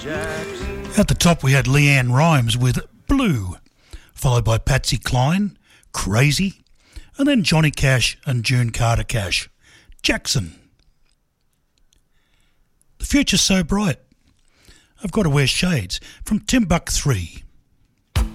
At the top we had Leanne Rimes with Blue, followed by Patsy Cline, Crazy, and then Johnny Cash and June Carter Cash, Jackson. The future's so bright. I've got to wear shades from Timbuk 3.